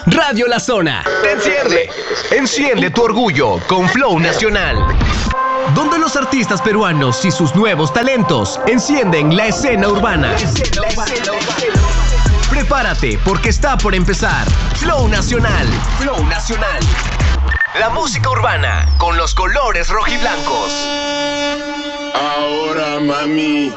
Radio La Zona. Enciende tu orgullo con Flow Nacional. Donde los artistas peruanos y sus nuevos talentos encienden la escena urbana. Prepárate porque está por empezar Flow Nacional. Flow Nacional. La música urbana con los colores rojiblancos. Ahora, mami.